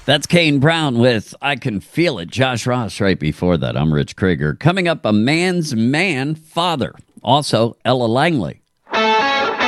That's Kane Brown with I Can Feel It. Josh Ross right before that. I'm Rich Krieger. Coming up, a man's man father. Also, Ella Langley.